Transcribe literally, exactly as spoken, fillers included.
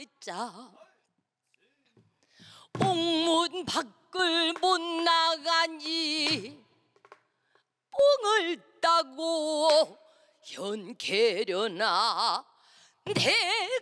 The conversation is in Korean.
자 옥문 밖을 못 나가니 뽕을 따고 현계려나 내가